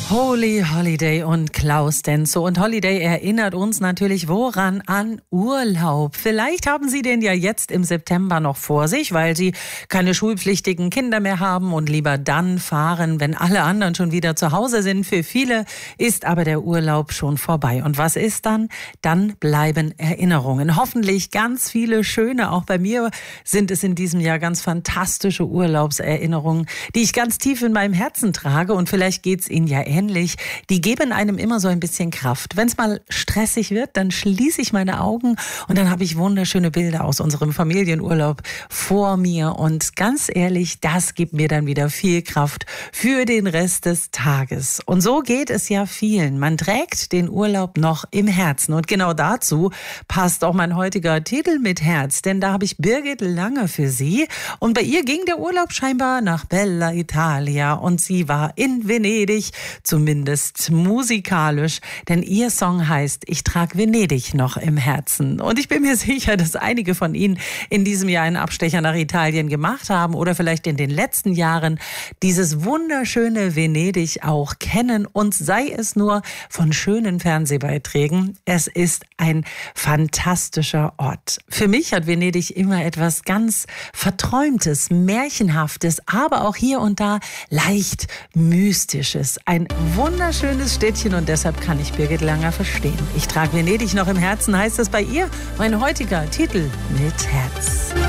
Holy Holiday und Klaus Denzo. Und Holiday erinnert uns natürlich woran? An Urlaub. Vielleicht haben Sie den ja jetzt im September noch vor sich, weil Sie keine schulpflichtigen Kinder mehr haben und lieber dann fahren, wenn alle anderen schon wieder zu Hause sind. Für viele ist aber der Urlaub schon vorbei. Und was ist dann? Dann bleiben Erinnerungen. Hoffentlich ganz viele schöne. Auch bei mir sind es in diesem Jahr ganz fantastische Urlaubserinnerungen, die ich ganz tief in meinem Herzen trage. Und vielleicht geht's Ihnen ja ähnlich. Die geben einem immer so ein bisschen Kraft. Wenn es mal stressig wird, dann schließe ich meine Augen und dann habe ich wunderschöne Bilder aus unserem Familienurlaub vor mir. Und ganz ehrlich, das gibt mir dann wieder viel Kraft für den Rest des Tages. Und so geht es ja vielen. Man trägt den Urlaub noch im Herzen. Und genau dazu passt auch mein heutiger Titel mit Herz. Denn da habe ich Birgit Lange für Sie. Und bei ihr ging der Urlaub scheinbar nach Bella Italia. Und sie war in Venedig, zumindest musikalisch, denn ihr Song heißt Ich trag Venedig noch im Herzen. Und ich bin mir sicher, dass einige von Ihnen in diesem Jahr einen Abstecher nach Italien gemacht haben oder vielleicht in den letzten Jahren dieses wunderschöne Venedig auch kennen, und sei es nur von schönen Fernsehbeiträgen. Es ist ein fantastischer Ort. Für mich hat Venedig immer etwas ganz Verträumtes, Märchenhaftes, aber auch hier und da leicht Mystisches. Ein wunderschönes Städtchen, und deshalb kann ich Birgit Lange verstehen. Ich trage Venedig noch im Herzen, heißt es bei ihr. Mein heutiger Titel mit Herz.